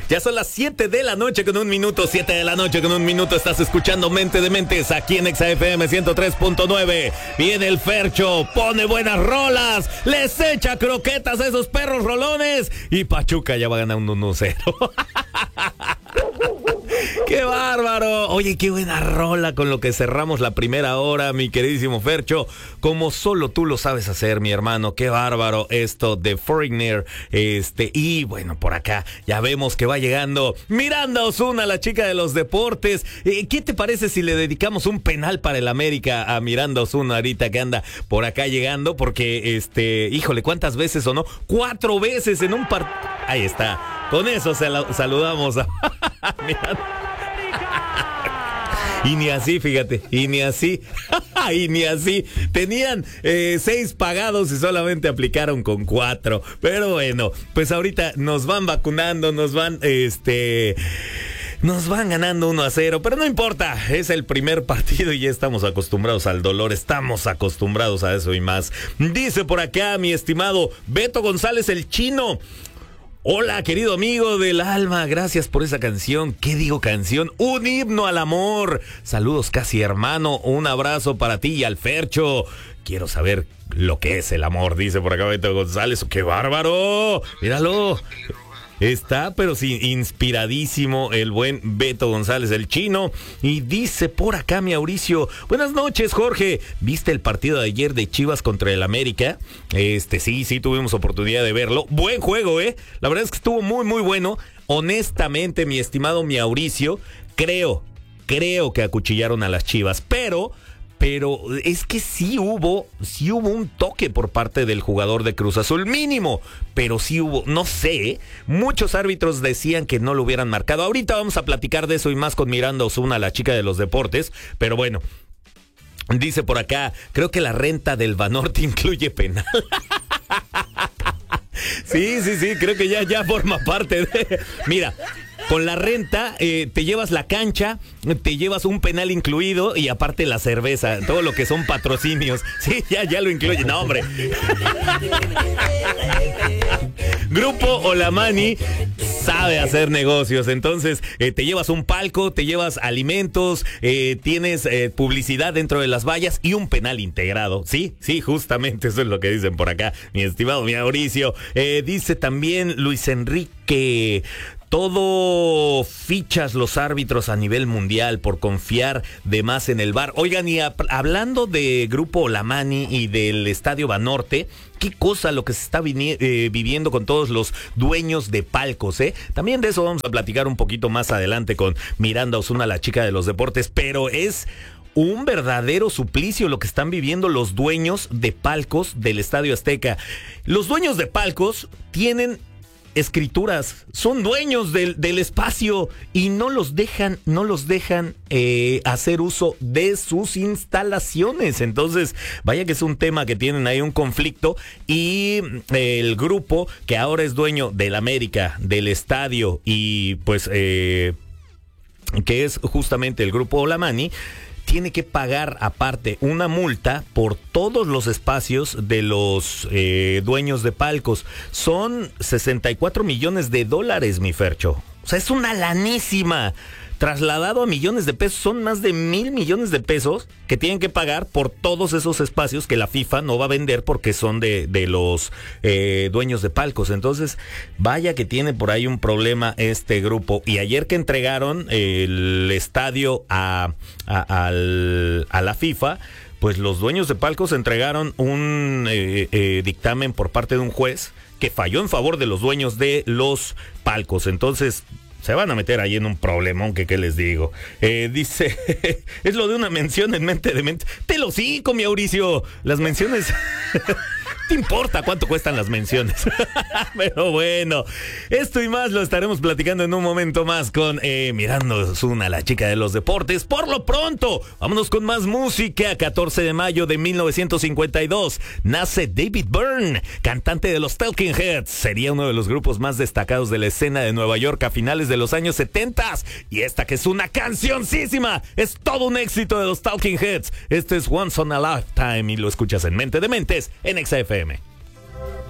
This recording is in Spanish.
Ya son las 7 de la noche con un minuto. 7 de la noche con un minuto. Estás escuchando Mente de Mentes aquí en XFM 103.9. Viene el Fercho, pone buenas rolas, les echa croquetas a esos perros rolones. Y Pachuca ya va ganando 1-0. ¡Qué bárbaro! Oye, qué buena rola con lo que cerramos la primera hora, mi queridísimo Fercho. Como solo tú lo sabes hacer, mi hermano. ¡Qué bárbaro esto de Foreigner! Y bueno, por acá ya vemos que va llegando Miranda Ozuna, la chica de los deportes. ¿Qué te parece si le dedicamos un penal para el América a Miranda Ozuna ahorita que anda por acá llegando? Porque, híjole, ¿cuántas veces o no? 4 veces en un partido. Ahí está. Con eso saludamos a Miranda. Y ni así, fíjate, y ni así. Tenían 6 pagados y solamente aplicaron con 4. Pero bueno, pues ahorita nos van vacunando, nos van ganando 1-0, pero no importa, es el primer partido y ya estamos acostumbrados al dolor, estamos acostumbrados a eso y más. Dice por acá mi estimado Beto González el Chino. Hola, querido amigo del alma, gracias por esa canción. ¿Qué digo canción? Un himno al amor. Saludos casi hermano, un abrazo para ti y al Fercho. Quiero saber lo que es el amor, dice por acá Beto González. ¡Qué bárbaro! Míralo. Está, pero sí, inspiradísimo el buen Beto González, el Chino. Y dice por acá mi Mauricio, buenas noches, Jorge. ¿Viste el partido de ayer de Chivas contra el América? Sí, tuvimos oportunidad de verlo. Buen juego, La verdad es que estuvo muy, muy bueno. Honestamente, mi estimado Mauricio, creo que acuchillaron a las Chivas, pero es que sí hubo un toque por parte del jugador de Cruz Azul, mínimo, pero sí hubo, no sé, muchos árbitros decían que no lo hubieran marcado. Ahorita vamos a platicar de eso y más con Miranda Ozuna, la chica de los deportes, pero bueno, dice por acá, creo que la renta del Banorte incluye penal. Sí, creo que ya forma parte de... Mira, con la renta te llevas la cancha, te llevas un penal incluido y aparte la cerveza, todo lo que son patrocinios. Sí, ya lo incluye. No, hombre. Grupo Olamani sabe hacer negocios, entonces te llevas un palco, te llevas alimentos, tienes publicidad dentro de las vallas y un penal integrado. Sí, justamente eso es lo que dicen por acá, mi estimado Mauricio. Dice también Luis Enrique, todo fichas los árbitros a nivel mundial por confiar de más en el VAR. Oigan, y hablando de Grupo Olamani y del Estadio Banorte, qué cosa lo que se está viviendo con todos los dueños de palcos, También de eso vamos a platicar un poquito más adelante con Miranda Ozuna, la chica de los deportes, pero es un verdadero suplicio lo que están viviendo los dueños de palcos del Estadio Azteca. Los dueños de palcos tienen escrituras, son dueños del espacio y no los dejan hacer uso de sus instalaciones. Entonces, vaya que es un tema que tienen ahí un conflicto y el grupo que ahora es dueño del América, del estadio y pues que es justamente el Grupo Olamani, tiene que pagar aparte una multa por todos los espacios de los dueños de palcos. Son $64 millones, mi Fercho. O sea, es una lanísima. Trasladado a millones de pesos, son más de 1,000 millones de pesos que tienen que pagar por todos esos espacios que la FIFA no va a vender porque son de los dueños de palcos. Entonces, vaya que tiene por ahí un problema este grupo. Y ayer que entregaron el estadio a la FIFA, pues los dueños de palcos entregaron un dictamen por parte de un juez que falló en favor de los dueños de los palcos. Entonces, se van a meter ahí en un problemón que qué les digo. Dice, es lo de una mención en Mente de Mente. Te lo sigo, mi Mauricio. Las menciones... ¿Te importa cuánto cuestan las menciones? Pero bueno, esto y más lo estaremos platicando en un momento más con Miranda Ozuna, la chica de los deportes. Por lo pronto, vámonos con más música. 14 de mayo de 1952 nace David Byrne, cantante de los Talking Heads. Sería uno de los grupos más destacados de la escena de Nueva York a finales de los años 70. Y esta que es una cancioncísima, es todo un éxito de los Talking Heads. Este es Once on a Lifetime y lo escuchas en Mente de Mentes en XFM.